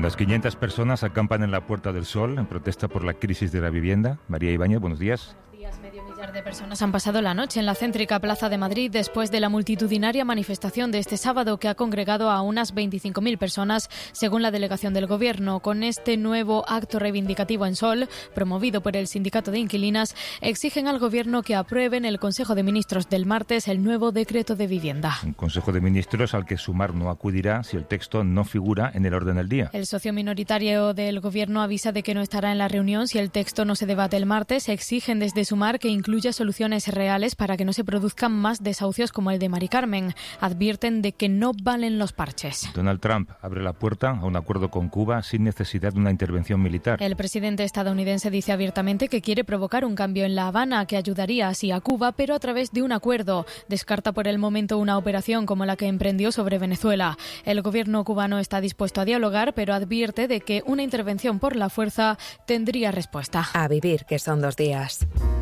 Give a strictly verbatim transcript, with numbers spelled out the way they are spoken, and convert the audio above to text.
Unas quinientas personas acampan en la Puerta del Sol en protesta por la crisis de la vivienda. María Ibáñez, buenos días. Medio millar de personas han pasado la noche en la céntrica Plaza de Madrid después de la multitudinaria manifestación de este sábado que ha congregado a unas veinticinco mil personas, según la delegación del Gobierno. Con este nuevo acto reivindicativo en Sol, promovido por el Sindicato de Inquilinas, exigen al Gobierno que apruebe en el Consejo de Ministros del martes el nuevo decreto de vivienda. Un Consejo de Ministros al que Sumar no acudirá si el texto no figura en el orden del día. El socio minoritario del Gobierno avisa de que no estará en la reunión si el texto no se debate el martes. Exigen desde Sumar que incluya soluciones reales para que no se produzcan más desahucios como el de Mari Carmen. Advierten de que no valen los parches. Donald Trump abre la puerta a un acuerdo con Cuba sin necesidad de una intervención militar. El presidente estadounidense dice abiertamente que quiere provocar un cambio en La Habana que ayudaría así a Cuba, pero a través de un acuerdo. Descarta por el momento una operación como la que emprendió sobre Venezuela. El gobierno cubano está dispuesto a dialogar, pero advierte de que una intervención por la fuerza tendría respuesta. A vivir, que son dos días.